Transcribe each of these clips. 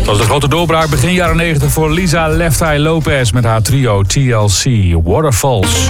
Dat was de grote doorbraak begin jaren 90 voor Lisa Left Eye Lopez met haar trio TLC, Waterfalls.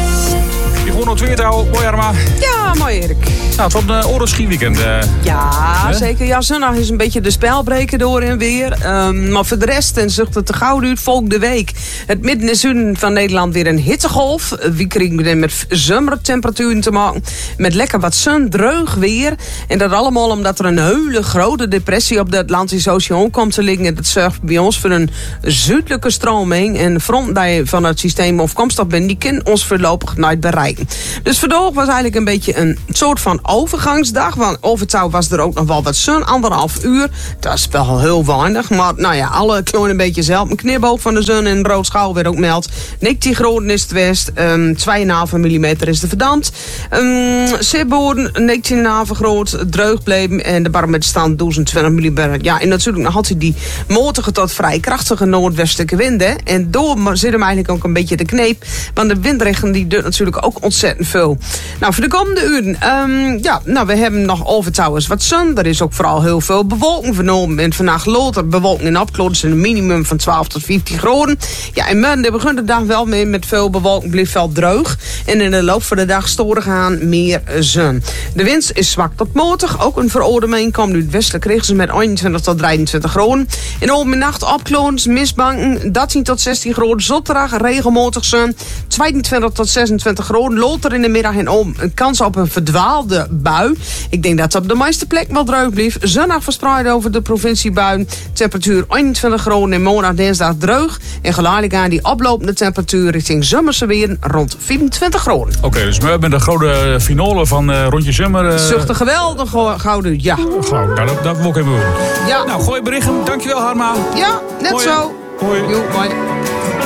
Die gewoon nog 2 houden. Mooi, Arma. Ja, mooi Erik. Nou, het wordt een oorlogsskiweekend. Ja, zeker. Ja, zondag is een beetje de spelbreken door en weer. Maar voor de rest, en zucht het te gauw duurt, volgende week. Het midden en zuiden van Nederland weer een hittegolf. We krijgen met zomertemperaturen te maken. Met lekker wat zon, dreug weer. En dat allemaal omdat er een hele grote depressie op de Atlantische Oceaan komt te liggen. Dat zorgt bij ons voor een zuidelijke stroming. En de front die van het systeem afkomstig bent, die kan ons voorlopig nooit bereiken. Dus vandaag was eigenlijk een beetje een soort van overgangsdag. Want overtouw was er ook nog wel wat zon, 1,5 uur. Dat is wel heel weinig. Maar nou ja, alle kleinen een beetje zelf. Een knipboog van de zon en rood schouw werd ook meld. 19 graden is het west. 2,5 mm is de verdampt. Zeeboorden 19,5 graden. Dreug bleven. En de barometer staan 1020 mm. Ja, en natuurlijk nog altijd die motige tot vrij krachtige noordwestelijke winden. En door zit hem eigenlijk ook een beetje de kneep. Want de windrichting die doet natuurlijk ook ontzettend veel. Nou, voor de komende uren. We hebben nog overtouwers wat zon. Er is ook vooral heel veel bewolking vernomen. En vandaag later bewolking en opklaringen in een minimum van 12 tot 15 graden. Ja, en maandag begint de dag wel mee met veel bewolking. Blijft wel droog. En in de loop van de dag storen gaan meer zon. De wind is zwak tot matig. Ook een veroordeming komt nu het westelijk richten met 21 tot 23 graden. In overnacht opklaringen, mistbanken 13 tot 16 graden. Zondag regelmatig zon 22 tot 26 graden. Later in de middag en een kans op een verdwaalde bui. Ik denk dat het op de meeste plekken wel droog blijft. Zondag verspreid over de provinciebuien. Temperatuur 21 graden en maandag dinsdag droog. En geleidelijk aan die oplopende temperatuur richting zomerse weer rond 24 graden. Oké, dus we hebben de grote finale van Rondje Zomer. Zucht een geweldig gouden, ja. Gauw, nou, dat wil ik even doen. Ja. Nou, gooi berichten. Dankjewel, Harma. Ja, net Hoi. zo. Hoi. Jo, hoi.